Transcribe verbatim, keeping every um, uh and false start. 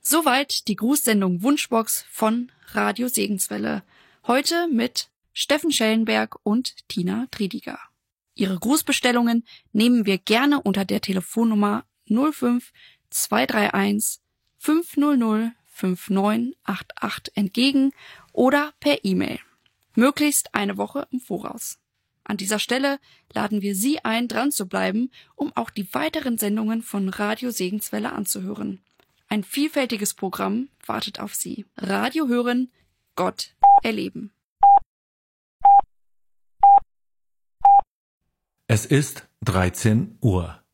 Soweit die Grußsendung Wunschbox von Radio Segenswelle. Heute mit Steffen Schellenberg und Tina Triediger. Ihre Grußbestellungen nehmen wir gerne unter der Telefonnummer null fünf zwei drei eins fünf null null fünf neun acht acht entgegen oder per E-Mail. Möglichst eine Woche im Voraus. An dieser Stelle laden wir Sie ein, dran zu bleiben, um auch die weiteren Sendungen von Radio Segenswelle anzuhören. Ein vielfältiges Programm wartet auf Sie. Radio hören, Gott erleben. Es ist dreizehn Uhr.